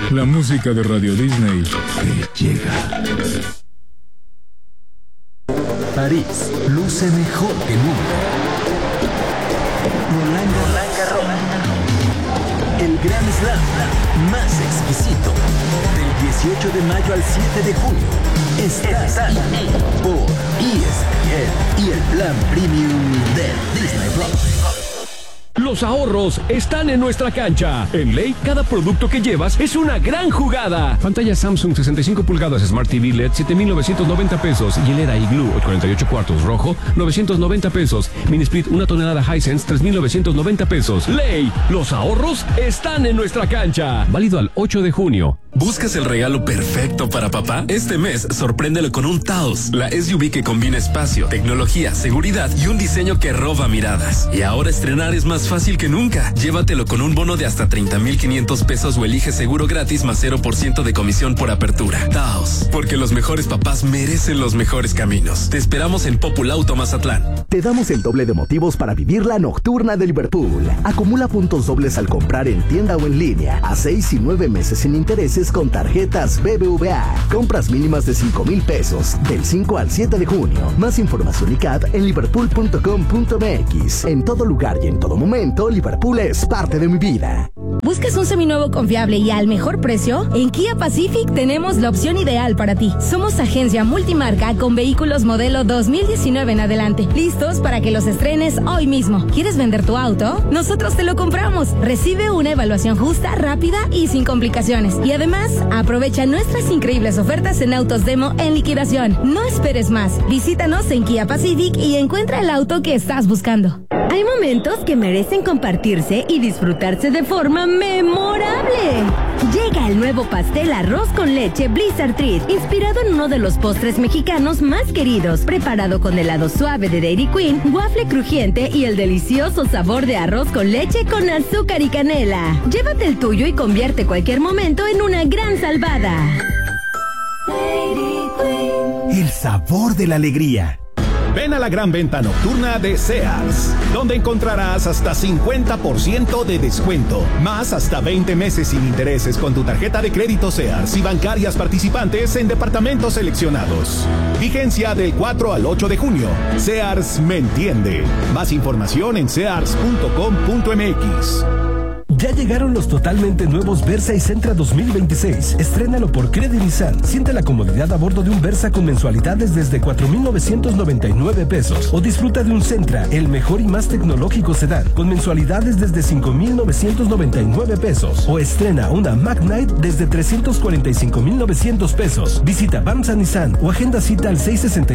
La música de Radio Disney llega. París luce mejor que nunca. Roland Garros, el Gran Slam más exquisito. Del 18 de mayo al 7 de junio. Estás aquí por ESPN y el plan premium de Disney Plus. Los ahorros están en nuestra cancha. En Ley, cada producto que llevas es una gran jugada. Pantalla Samsung 65 pulgadas Smart TV LED, 7,990 pesos. Hielera Igloo 48 cuartos rojo, 990 pesos. Mini Split 1 tonelada Hisense, 3,990 pesos. Ley, los ahorros están en nuestra cancha. Válido al 8 de junio. ¿Buscas el regalo perfecto para papá? Este mes, sorpréndelo con un Taos, la SUV que combina espacio, tecnología, seguridad y un diseño que roba miradas. Y ahora estrenar es más fácil que nunca. Llévatelo con un bono de hasta 30,500 pesos o elige seguro gratis más 0% de comisión por apertura. Taos, porque los mejores papás merecen los mejores caminos. Te esperamos en Populauto Mazatlán. Te damos el doble de motivos para vivir la nocturna de Liverpool. Acumula puntos dobles al comprar en tienda o en línea, a 6 y 9 meses sin intereses con tarjetas BBVA. Compras mínimas de 5,000 pesos, del 5 al 7 de junio. Más información y CAT en liverpool.com.mx. En todo lugar y en todo momento, Liverpool es parte de mi vida. ¿Buscas un seminuevo confiable y al mejor precio? En Kia Pacific tenemos la opción ideal para ti. Somos agencia multimarca con vehículos modelo 2019 en adelante, listos para que los estrenes hoy mismo. ¿Quieres vender tu auto? Nosotros te lo compramos. Recibe una evaluación justa, rápida y sin complicaciones. Y además, aprovecha nuestras increíbles ofertas en autos demo en liquidación. No esperes más. Visítanos en Kia Pacific y encuentra el auto que estás buscando. Hay momentos que merecen compartirse y disfrutarse de forma memorable. Llega el nuevo pastel arroz con leche Blizzard Treat, inspirado en uno de los postres mexicanos más queridos, preparado con helado suave de Dairy Queen, waffle crujiente y el delicioso sabor de arroz con leche con azúcar y canela. Llévate el tuyo y convierte cualquier momento en una gran salvada. Dairy Queen. El sabor de la alegría. Ven a la gran venta nocturna de Sears, donde encontrarás hasta 50% de descuento, más hasta 20 meses sin intereses con tu tarjeta de crédito Sears y bancarias participantes en departamentos seleccionados. Vigencia del 4 al 8 de junio. Sears me entiende. Más información en sears.com.mx. Ya llegaron los totalmente nuevos Versa y Sentra 2026. Estrénalo por Credit Nissan. Siente la comodidad a bordo de un Versa con mensualidades desde 4,999 pesos. O disfruta de un Sentra, el mejor y más tecnológico sedán, con mensualidades desde 5,999 pesos. O estrena una Mac Knight desde 345,900 pesos. Visita Bamsa Nissan o agenda cita al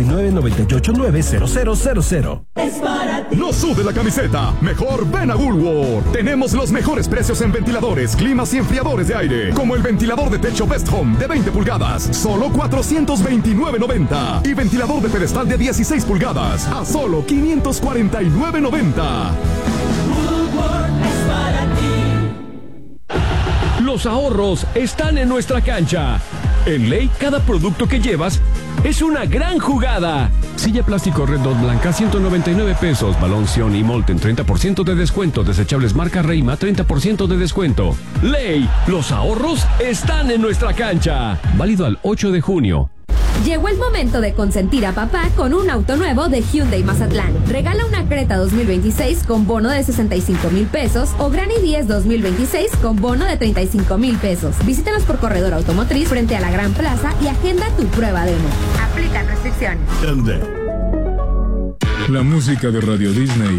669-989-0000. Es para ti. No sube la camiseta. Mejor ven a Woolworth. Tenemos los mejores precios en ventiladores, climas y enfriadores de aire, como el ventilador de techo Best Home de 20 pulgadas, solo $429.90, y ventilador de pedestal de 16 pulgadas, a solo $549.90. Es para ti. Los ahorros están en nuestra cancha. En Ley, cada producto que llevas es una gran jugada. Silla plástico Red Dot blanca, 199 pesos. Balón Sion y Molten, 30% de descuento. Desechables marca Reima, 30% de descuento. Ley, los ahorros están en nuestra cancha. Válido al 8 de junio. Llegó el momento de consentir a papá con un auto nuevo de Hyundai Mazatlán. Regala una Creta 2026 con bono de 65,000 pesos o Granny 10 2026 con bono de 35,000 pesos. Visítanos por Corredor Automotriz frente a la Gran Plaza y agenda tu prueba demo. Aplican restricciones. La música de Radio Disney